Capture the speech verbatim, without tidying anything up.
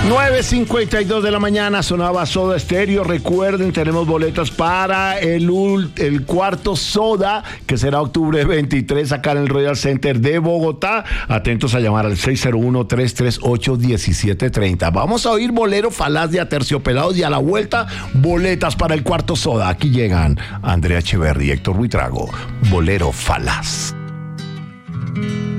nueve cincuenta y dos de la mañana sonaba Soda Stereo. Recuerden, tenemos boletas para el, el cuarto Soda, que será octubre veintitrés acá en el Royal Center de Bogotá. Atentos a llamar al seis cero uno, tres tres ocho, uno siete tres cero. Vamos a oír Bolero Falaz de Aterciopelados y a la vuelta, boletas para el cuarto Soda. Aquí llegan Andrea Echeverri y Héctor Buitrago. Bolero Falaz.